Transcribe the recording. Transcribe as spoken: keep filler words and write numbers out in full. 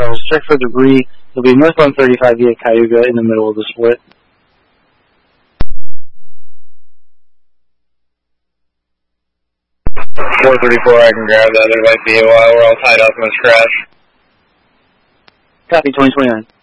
barrels. Check for debris. There'll be northbound thirty-five via Cayuga in the middle of the split. four thirty-four, I can grab that. There might be a while. We're all tied up in this crash. Copy, twenty twenty-nine.